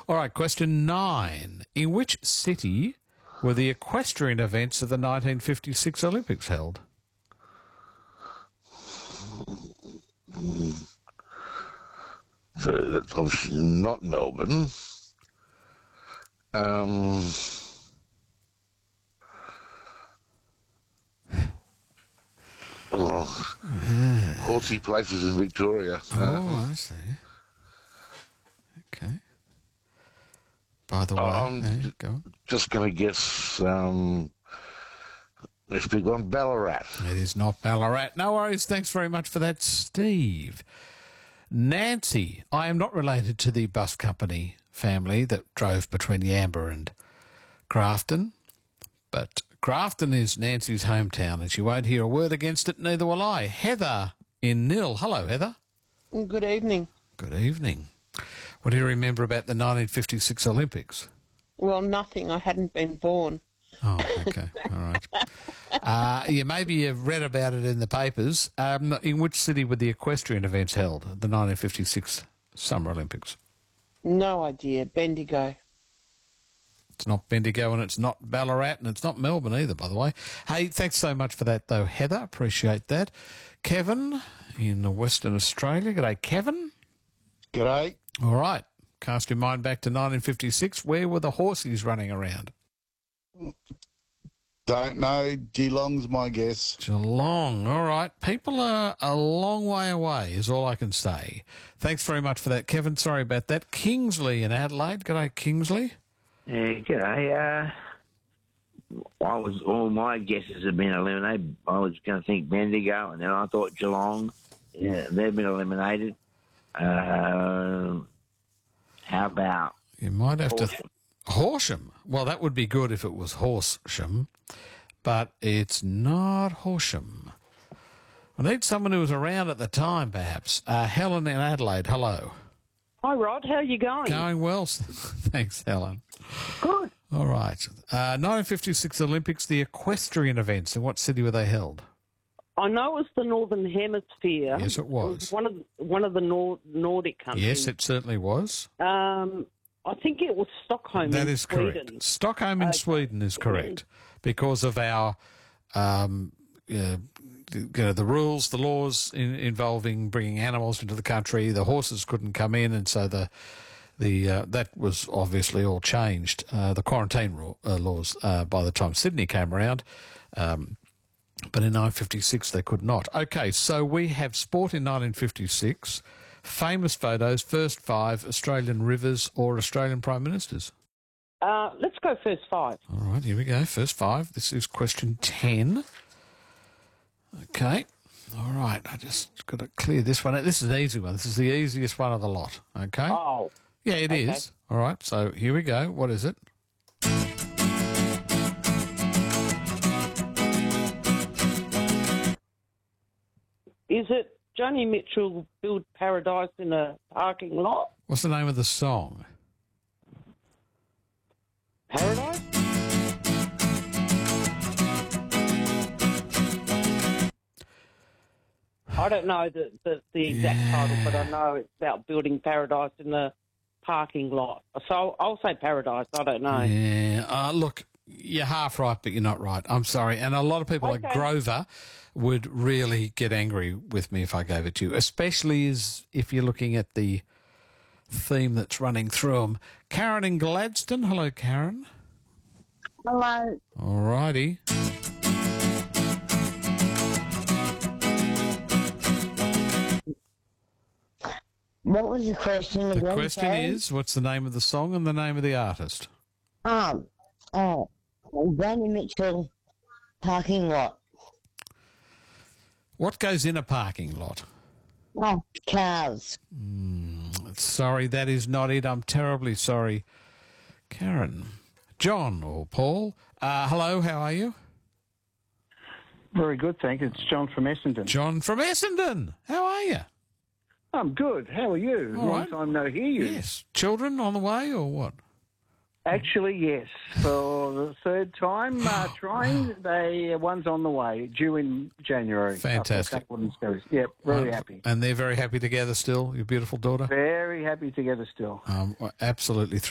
All right, question 9. In which city were the equestrian events of the 1956 Olympics held? So that's obviously not Melbourne. Horsey places in Victoria. I see. Okay. By the way, I'm go on. just going to guess this big one, Ballarat. It is not Ballarat. No worries. Thanks very much for that, Steve. Nancy, I am not related to the bus company family that drove between Yamba and Grafton, but Grafton is Nancy's hometown and she won't hear a word against it, neither will I. Heather in Nil. Hello, Heather. Good evening. Good evening. What do you remember about the 1956 Olympics? Well, nothing. I hadn't been born. Oh, okay. All right. Maybe you've read about it in the papers. In which city were the equestrian events held, the 1956 Summer Olympics? No idea. Bendigo. It's not Bendigo and it's not Ballarat and it's not Melbourne either, by the way. Hey, thanks so much for that, though, Heather. Appreciate that. Kevin in Western Australia. G'day, Kevin. G'day. All right. Cast your mind back to 1956. Where were the horses running around? Don't know. Geelong's my guess. Geelong. All right. People are a long way away is all I can say. Thanks very much for that, Kevin. Sorry about that. Kingsley in Adelaide. G'day, Kingsley. Yeah, g'day. All my guesses have been eliminated. I was going to think Bendigo, and then I thought Geelong. Yeah, they've been eliminated. How about You might have Horsham? to... Horsham. Well, that would be good if it was Horsham, but it's not Horsham. I need someone who was around at the time, perhaps. Helen in Adelaide, hello. Hi, Rod. How are you going? Going well. Thanks, Helen. Good. All right. 1956 Olympics, the equestrian events. In what city were they held? I know it was the Northern Hemisphere. Yes, it was. One of the Nordic countries. Yes, it certainly was. I think it was Stockholm. That in is Sweden. correct. Stockholm in Sweden is correct because of our, the rules, the laws involving bringing animals into the country. The horses couldn't come in, and so that was obviously all changed. The quarantine laws by the time Sydney came around. But in 1956, they could not. Okay, so we have sport in 1956, famous photos, first 5, Australian rivers or Australian Prime Ministers. Let's go first 5. All right, here we go, first 5. This is question 10. Okay, all right, I just got to clear this one. This is an easy one. This is the easiest one of the lot, okay? Oh. Yeah, it is. All right, so here we go. What is it? Is it Joni Mitchell build paradise in a parking lot? What's the name of the song? Paradise? I don't know the exact title, but I know it's about building paradise in the parking lot. So I'll say paradise. I don't know. Yeah, look, you're half right, but you're not right. I'm sorry. And a lot of people like Grover would really get angry with me if I gave it to you, especially if you're looking at the theme that's running through them. Karen in Gladstone. Hello, Karen. Hello. All righty. What was the question again? The question sorry? is, what's the name of the song and the name of the artist? Joni Mitchell, parking lot. What goes in a parking lot? Oh, cars. Sorry, that is not it. I'm terribly sorry. Karen. John or Paul. Hello, how are you? Very good, thank you. It's John from Essendon. John from Essendon. How are you? I'm good. How are you? All Long right. time no hear you. Yes. Children on the way or what? Actually, yes. For the third time trying, one's on the way, due in January. Fantastic. Yep, very happy. And they're very happy together still, your beautiful daughter? Very happy together still. Absolutely